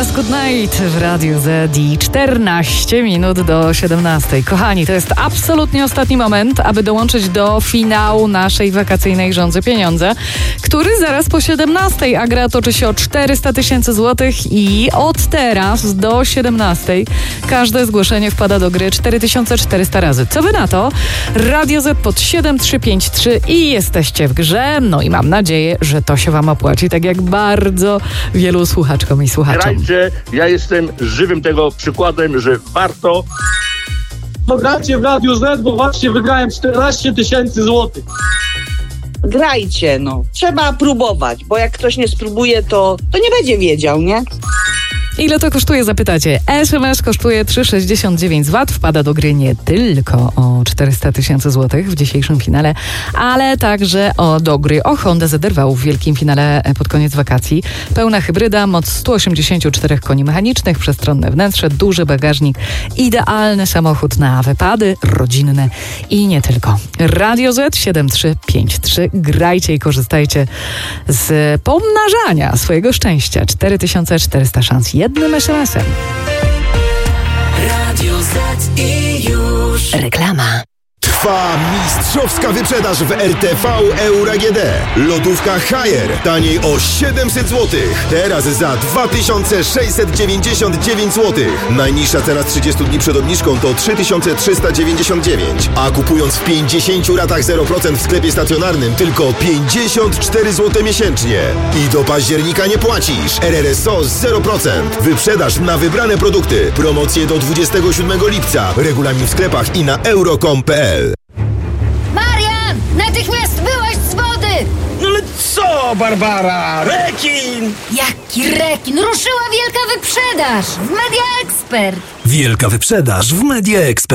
Last Good Night w Radiu Z i 14 minut do 17. Kochani, to jest absolutnie ostatni moment, aby dołączyć do finału naszej wakacyjnej Rządzy Pieniądze, który zaraz po 17, a gra toczy się o 400 000 złotych i od teraz do 17 każde zgłoszenie wpada do gry 4400 razy. Co wy na to? Radio Z pod 7353 i jesteście w grze. No i mam nadzieję, że to się wam opłaci, tak jak bardzo wielu słuchaczkom i słuchaczom. Grajcie, ja jestem żywym tego przykładem, że warto. No gracie w Radiu Z, bo właśnie wygrałem 14 000 złotych. Grajcie, no. Trzeba próbować, bo jak ktoś nie spróbuje, to nie będzie wiedział, nie? Ile to kosztuje, zapytacie? SMS kosztuje 3,69 VAT. Wpada do gry nie tylko o 400 000 złotych w dzisiejszym finale, ale także do gry o Hondę ZR-V w wielkim finale pod koniec wakacji. Pełna hybryda, moc 184 koni mechanicznych, przestronne wnętrze, duży bagażnik, idealny samochód na wypady rodzinne i nie tylko. Radio Z 7353. Grajcie i korzystajcie z pomnażania swojego szczęścia. 4400 szans jednym SMS-em. Radio Z i już. Reklama. Trwa mistrzowska wyprzedaż w RTV Euro AGD. Lodówka Haier taniej o 700 zł. Teraz za 2699 zł. Najniższa cena z 30 dni przed obniżką to 3399. A kupując w 50 ratach 0% w sklepie stacjonarnym tylko 54 zł miesięcznie. I do października nie płacisz. RRSO 0%. Wyprzedaż na wybrane produkty. Promocje do 27 lipca. Regulamin w sklepach i na euro.com.pl. Marian! Natychmiast wyłaź z wody! No ale co, Barbara? Rekin! Jaki rekin? Ruszyła wielka wyprzedaż w Media Expert! Wielka wyprzedaż w Media Expert.